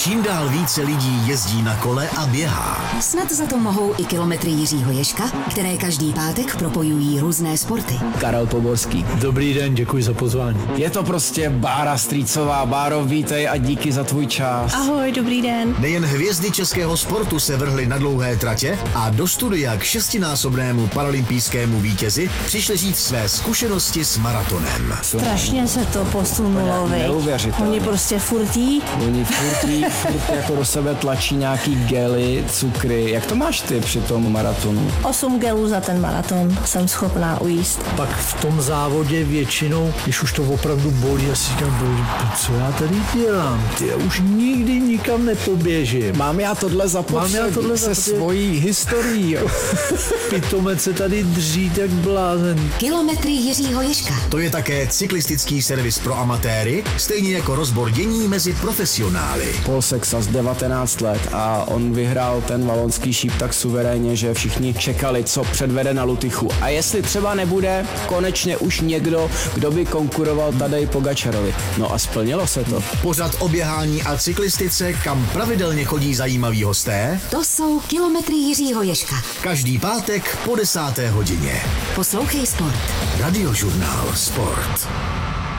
čím dál více lidí jezdí na kole a běhá. Snad za to mohou i kilometry Jiřího Ježka, které každý pátek propojují různé sporty. Karel Poborský. Dobrý den, děkuji za pozvání. Je to prostě Bára Strýcová. Báro, vítej a díky za tvůj čas. Ahoj, dobrý den. Nejen hvězdy českého sportu se vrhly na dlouhé tratě a do studia k 6násobnému paralympijskému vítězi přišli říct své zkušenosti s maratonem. Strašně se to posunulo, Neuvěřitelné. Oni prostě furt jako do sebe tlačí nějaký gely, cukry. Jak to máš ty při tom maratonu? 8 gelů za ten maraton jsem schopná ujíst. Pak v tom závodě většinou, když už to opravdu bolí, já si říkám, co já tady dělám? Já už nikdy nikam nepoběžím. Mám já tohle zapotřebí se svojí historií. Pitomec se tady dří tak blázen. Kilometry Jiřího Ježka. To je také cyklistický servis pro amatéry, stejně jako rozbor dění mezi profesionály. Paul Sexas 19 let a on vyhrál ten valonský šíp tak suverénně, že všichni čekali, co předvede na Lutychu. A jestli třeba nebude konečně už někdo, kdo by konkuroval Tadej Pogačarovi. No a splnilo se to. Pořad o běhání a cyklistice, kam pravidelně chodí zajímaví hosté. To jsou kilometry Jiřího Ježka. Každý pátek po 10. hodině. Poslouchej sport. Radiožurnál Sport.